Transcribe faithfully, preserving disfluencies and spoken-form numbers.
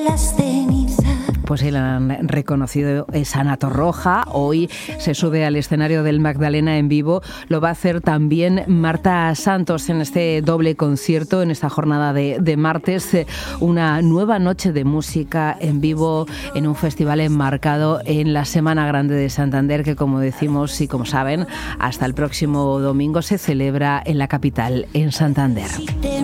Las cenizas. Pues sí, la han reconocido, es Ana Torroja. Hoy se sube al escenario del Magdalena en vivo. Lo va a hacer también Marta Santos en este doble concierto, en esta jornada de, de martes. Una nueva noche de música en vivo en un festival enmarcado en la Semana Grande de Santander, que, como decimos y como saben, hasta el próximo domingo se celebra en la capital, en Santander.